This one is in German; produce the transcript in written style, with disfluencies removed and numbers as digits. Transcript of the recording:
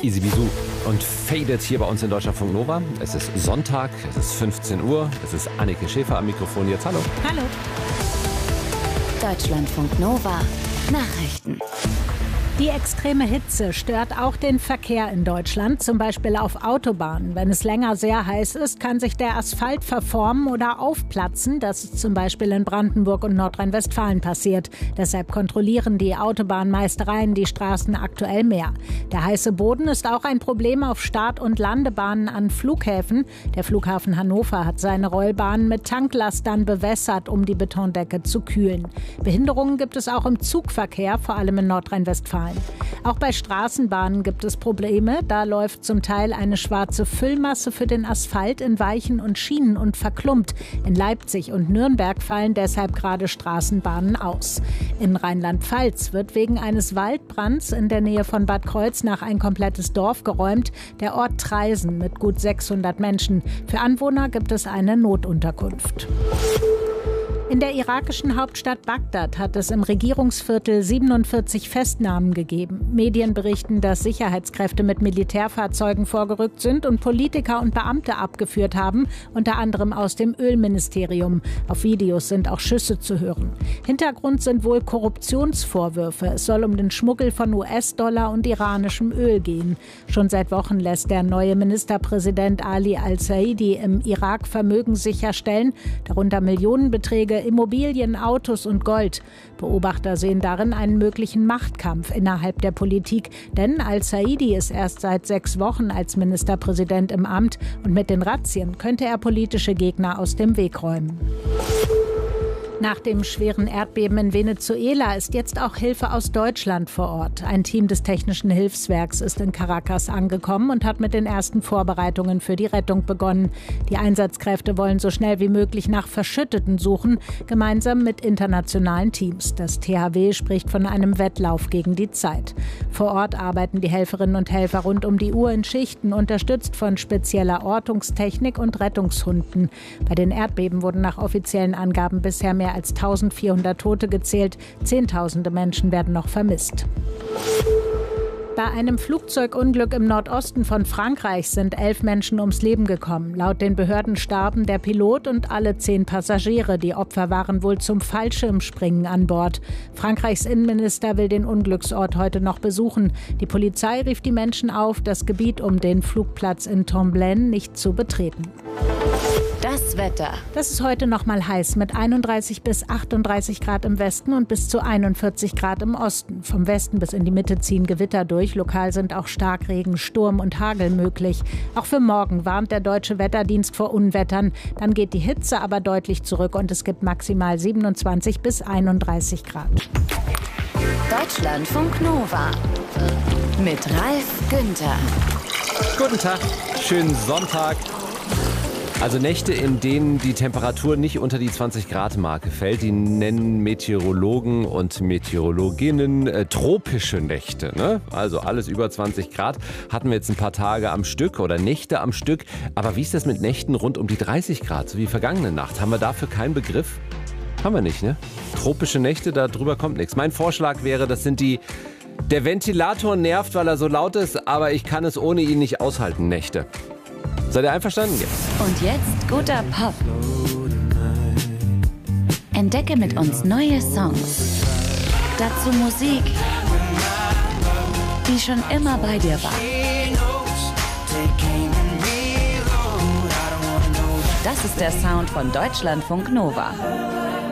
Easy Bisou und Faded hier bei uns in Deutschlandfunk Nova. Es ist Sonntag, es ist 15 Uhr, es ist Anneke Schäfer am Mikrofon jetzt. Hallo. Hallo. Deutschlandfunk Nova Nachrichten. Die extreme Hitze stört auch den Verkehr in Deutschland, zum Beispiel auf Autobahnen. Wenn es länger sehr heiß ist, kann sich der Asphalt verformen oder aufplatzen. Das ist zum Beispiel in Brandenburg und Nordrhein-Westfalen passiert. Deshalb kontrollieren die Autobahnmeistereien die Straßen aktuell mehr. Der heiße Boden ist auch ein Problem auf Start- und Landebahnen an Flughäfen. Der Flughafen Hannover hat seine Rollbahnen mit Tanklastern bewässert, um die Betondecke zu kühlen. Behinderungen gibt es auch im Zugverkehr, vor allem in Nordrhein-Westfalen. Auch bei Straßenbahnen gibt es Probleme. Da läuft zum Teil eine schwarze Füllmasse für den Asphalt in Weichen und Schienen und verklumpt. In Leipzig und Nürnberg fallen deshalb gerade Straßenbahnen aus. In Rheinland-Pfalz wird wegen eines Waldbrands in der Nähe von Bad Kreuznach ein komplettes Dorf geräumt. Der Ort Traisen mit gut 600 Menschen. Für Anwohner gibt es eine Notunterkunft. In der irakischen Hauptstadt Bagdad hat es im Regierungsviertel 47 Festnahmen gegeben. Medien berichten, dass Sicherheitskräfte mit Militärfahrzeugen vorgerückt sind und Politiker und Beamte abgeführt haben, unter anderem aus dem Ölministerium. Auf Videos sind auch Schüsse zu hören. Hintergrund sind wohl Korruptionsvorwürfe. Es soll um den Schmuggel von US-Dollar und iranischem Öl gehen. Schon seit Wochen lässt der neue Ministerpräsident Ali al-Saidi im Irak Vermögen sicherstellen, darunter Millionenbeträge, Immobilien, Autos und Gold. Beobachter sehen darin einen möglichen Machtkampf innerhalb der Politik, denn al-Saidi ist erst seit 6 Wochen als Ministerpräsident im Amt und mit den Razzien könnte er politische Gegner aus dem Weg räumen. Nach dem schweren Erdbeben in Venezuela ist jetzt auch Hilfe aus Deutschland vor Ort. Ein Team des Technischen Hilfswerks ist in Caracas angekommen und hat mit den ersten Vorbereitungen für die Rettung begonnen. Die Einsatzkräfte wollen so schnell wie möglich nach Verschütteten suchen, gemeinsam mit internationalen Teams. Das THW spricht von einem Wettlauf gegen die Zeit. Vor Ort arbeiten die Helferinnen und Helfer rund um die Uhr in Schichten, unterstützt von spezieller Ortungstechnik und Rettungshunden. Bei den Erdbeben wurden nach offiziellen Angaben bisher mehr als 1400 Tote gezählt. Zehntausende Menschen werden noch vermisst. Bei einem Flugzeugunglück im Nordosten von Frankreich sind 11 Menschen ums Leben gekommen. Laut den Behörden starben der Pilot und alle 10 Passagiere. Die Opfer waren wohl zum Fallschirmspringen an Bord. Frankreichs Innenminister will den Unglücksort heute noch besuchen. Die Polizei rief die Menschen auf, das Gebiet um den Flugplatz in Tomblaine nicht zu betreten. Das Wetter. Das ist heute noch mal heiß mit 31 bis 38 Grad im Westen und bis zu 41 Grad im Osten. Vom Westen bis in die Mitte ziehen Gewitter durch. Lokal sind auch Starkregen, Sturm und Hagel möglich. Auch für morgen warnt der Deutsche Wetterdienst vor Unwettern. Dann geht die Hitze aber deutlich zurück und es gibt maximal 27 bis 31 Grad. Deutschlandfunk Nova mit Ralf Günther. Guten Tag, schönen Sonntag. Also Nächte, in denen die Temperatur nicht unter die 20-Grad-Marke fällt, die nennen Meteorologen und Meteorologinnen tropische Nächte. Ne? Also alles über 20 Grad hatten wir jetzt ein paar Tage am Stück oder Nächte am Stück. Aber wie ist das mit Nächten rund um die 30 Grad, so wie vergangene Nacht? Haben wir dafür keinen Begriff? Haben wir nicht, ne? Tropische Nächte, da drüber kommt nichts. Mein Vorschlag wäre, das sind der Ventilator nervt, weil er so laut ist, aber ich kann es ohne ihn nicht aushalten, Nächte. Seid ihr einverstanden jetzt? Und jetzt guter Pop. Entdecke mit uns neue Songs. Dazu Musik, die schon immer bei dir war. Das ist der Sound von Deutschlandfunk Nova.